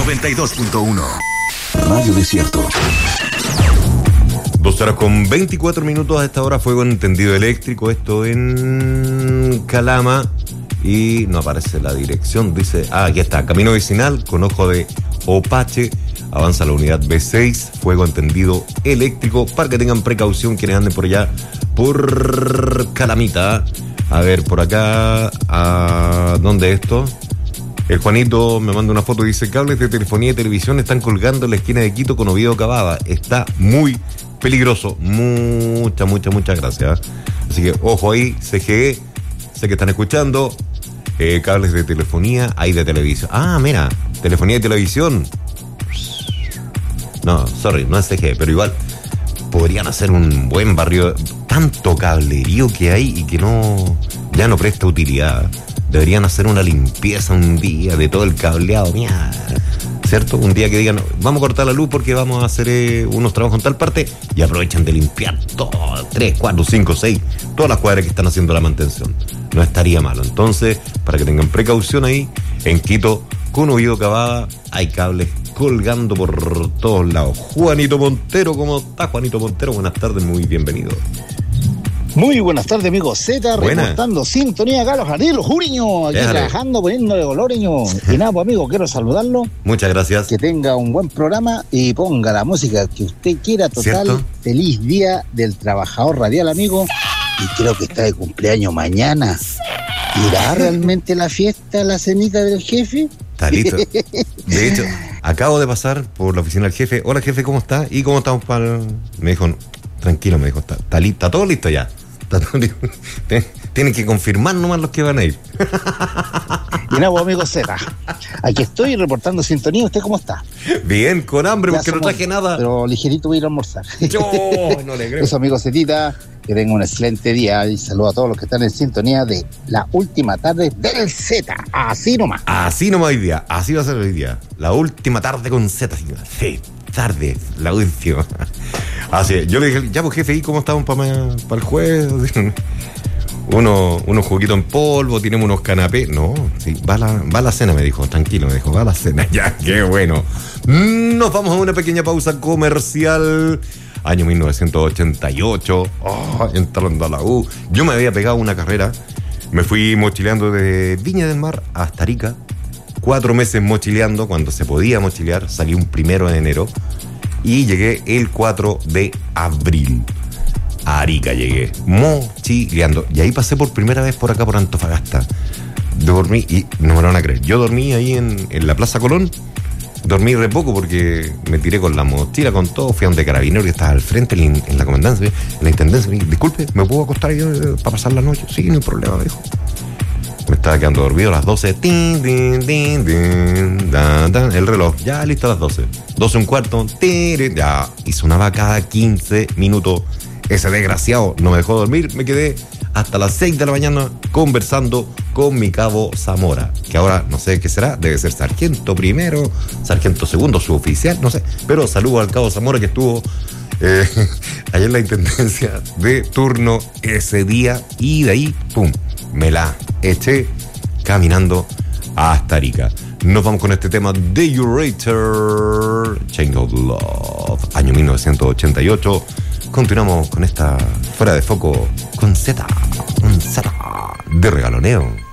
92.1 Radio Desierto. 2:24 a esta hora, fuego en tendido eléctrico, esto en Calama, y no aparece la dirección, dice, aquí está, camino vecinal con ojo de Opache, avanza la unidad B6, fuego en tendido eléctrico, para que tengan precaución quienes anden por allá, por Calamita. A ver, por acá, ¿dónde es esto? El Juanito me manda una foto y dice, cables de telefonía y televisión están colgando en la esquina de Quito con Oviedo Cavada, está muy peligroso. Muchas gracias. Así que ojo ahí, CGE, sé que están escuchando. Cables de telefonía, hay de televisión. Mira, telefonía y televisión. No, sorry, no es CGE, pero igual podrían hacer un buen barrio. Tanto cablerío que hay y que ya no presta utilidad. Deberían hacer una limpieza un día de todo el cableado, ¿cierto? Un día que digan, vamos a cortar la luz porque vamos a hacer unos trabajos en tal parte, y aprovechan de limpiar todo, 3, 4, 5, 6, todas las cuadras que están haciendo la mantención. No estaría malo. Entonces, para que tengan precaución ahí, en Quito, con Oviedo Cavada, hay cables colgando por todos lados. Juanito Montero, ¿cómo está, Juanito Montero? Buenas tardes, muy bienvenido. Muy buenas tardes, amigo Z, Buena. reportando sintonía acá los jardines, los juriños, aquí Déjale. trabajando, poniéndole coloreño. Y nada, pues amigo, quiero saludarlo, Muchas gracias. que tenga un buen programa y ponga la música que usted quiera, total. ¿Cierto? Feliz día del trabajador radial, amigo. Y creo que está de cumpleaños mañana. ¿Irá realmente la fiesta, la cenita del jefe? Está listo. De hecho, acabo de pasar por la oficina del jefe. Hola, jefe, ¿cómo está? ¿Y cómo estamos para...? Me dijo, tranquilo, me dijo, está todo listo ya. Está todo listo. Tienen que confirmar nomás los que van a ir. Y nada, pues, amigo Z, aquí estoy reportando sintonía. ¿Usted cómo está? Bien, con hambre, Ya porque no somos- traje nada. Pero ligerito voy a ir a almorzar. Yo no le creo. Eso, amigo Zetita, que tengan un excelente día y saludo a todos los que están en sintonía de la última tarde del Z. Así nomás. Así nomás hoy día, así va a ser hoy día. La última tarde con Z. Sí, tarde, la última. Así es. Yo le dije, ya pues jefe, ¿y cómo estamos para el jueves? Unos juguitos en polvo, tenemos unos canapés. No, sí, va a la cena, me dijo, tranquilo, me dijo, va a la cena. Ya, qué bueno. Nos vamos a una pequeña pausa comercial. Año 1988, entrando a la U. Yo me había pegado una carrera. Me fui mochileando de Viña del Mar hasta Arica. 4 meses mochileando, cuando se podía mochilear. Salí un 1 de enero y llegué el 4 de abril. A Arica llegué, mochileando. Y ahí pasé por primera vez por acá, por Antofagasta. Dormí, y no me lo van a creer, yo dormí ahí en la Plaza Colón. Dormí re poco porque me tiré con la mochila, con todo. Fui a donde Carabinero, que estaba al frente en la comandancia, en la intendencia. Me dije, disculpe, ¿me puedo acostar ahí para pasar la noche? Sí, no hay problema, dijo. Me estaba quedando dormido a las 12. Tin, tin, tin, tin, dan, dan, el reloj, ya listo a las 12. 12:15, ya. Y sonaba cada 15 minutos. Ese desgraciado no me dejó dormir. Me quedé hasta las 6 de la mañana conversando con mi cabo Zamora, que ahora no sé qué será, debe ser sargento primero, sargento segundo, suboficial, no sé. Pero saludo al cabo Zamora, que estuvo allá en la intendencia de turno ese día, y de ahí, pum, me la eché caminando hasta Arica. Nos vamos con este tema de Urator, Chain of Love, año 1988. Continuamos con esta Fuera de Foco con Z, un Z de regaloneo.